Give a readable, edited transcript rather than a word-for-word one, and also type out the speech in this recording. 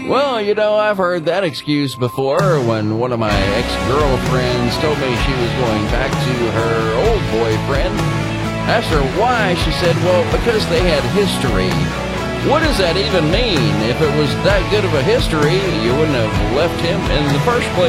Well, I've heard that excuse before when one of my ex-girlfriends told me she was going back to her old boyfriend. Asked her why, she said, well, because they had history. What does that even mean? If it was that good of a history, you wouldn't have left him in the first place.